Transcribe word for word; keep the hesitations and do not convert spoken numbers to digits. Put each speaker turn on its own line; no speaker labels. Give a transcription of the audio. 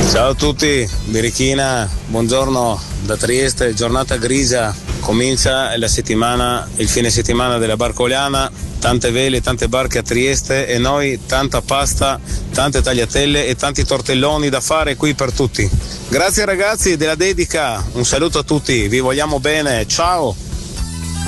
Ciao a tutti, Birichina, buongiorno da Trieste, giornata grigia, comincia la settimana, il fine settimana della Barcoliana, tante vele, tante barche a Trieste e noi tanta pasta, tante tagliatelle e tanti tortelloni da fare qui per tutti. Grazie ragazzi della dedica, un saluto a tutti, vi vogliamo bene, ciao!